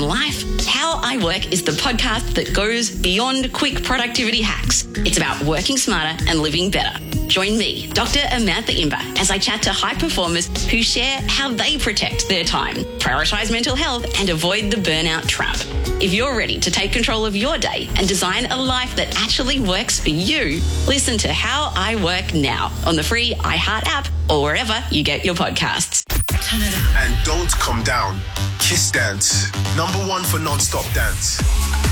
life, How I Work is the podcast that goes beyond quick productivity hacks. It's about working smarter and living better. Join me, Dr. Amantha Imber, as I chat to high performers who share how they protect their time, prioritise mental health, and avoid the burnout trap. If you're ready to take control of your day and design a life that actually works for you, listen to How I Work now on the free iHeart app or wherever you get your podcasts. Turn it up. And don't come down. Kiss Dance. #1 for non-stop dance.